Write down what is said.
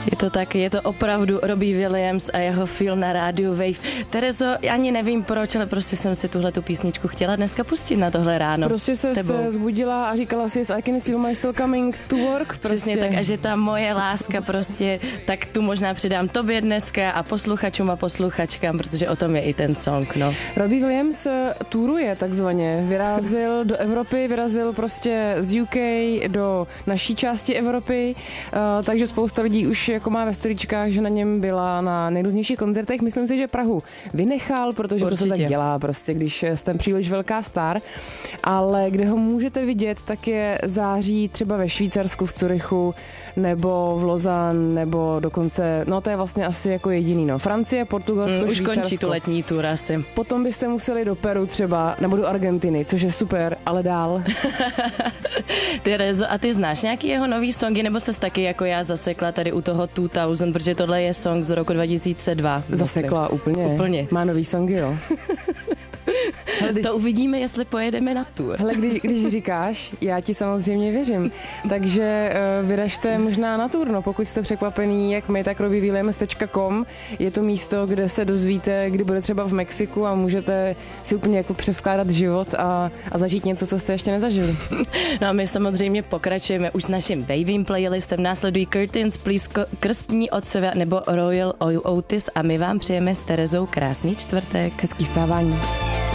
Je to tak, je to opravdu Robbie Williams a jeho film na rádiu Wave. Terezo, ani nevím proč, ale prostě jsem si tuhletu písničku chtěla dneska pustit na tohle ráno. Prostě se zbudila a říkala si, I can feel myself coming to work. Prostě. Přesně tak, a že ta moje láska prostě, tak tu možná přidám tobě dneska a posluchačům a posluchačkám, protože o tom je i ten song, no. Robbie Williams touruje takzvaně, vyrazil do Evropy, vyrazil prostě z UK do naší části Evropy, takže spousta lidí už jako má ve storíčkách, že na něm byla na nejrůznějších koncertech. Myslím si, že Prahu vynechal, protože určitě. To se tak dělá prostě, když jste příliš velká star, ale kde ho můžete vidět, tak je září třeba ve Švýcarsku, v Curychu, nebo v Lausanne, nebo dokonce, no to je vlastně asi jako jediný, no. Francie, Portugalsko, Už Švýcarsko. končí tu letní tour asi. Potom byste museli do Peru třeba, nebo do Argentiny, což je super, ale dál. Terezo, a ty znáš nějaký jeho nový songy, nebo ses taky jako já zasekla tady u toho 2000, protože tohle je song z roku 2002. Zasekla úplně. Má nový songy, jo. Hele, to uvidíme, jestli pojedeme na tour. Hele, když říkáš, já ti samozřejmě věřím. Takže vyražte možná na tour, no, pokud jste překvapený, jak my, tak robbiewilliams.com. Je to místo, kde se dozvíte, kdy bude třeba v Mexiku a můžete si úplně jako přeskládat život a zažít něco, co jste ještě nezažili. No a my samozřejmě pokračujeme už s naším Waving playlistem. Následují Curtains, Please, Krstní otcové nebo Royal Otis a my vám přejeme s Terezou krásný čtvrtek. Hezký stávání.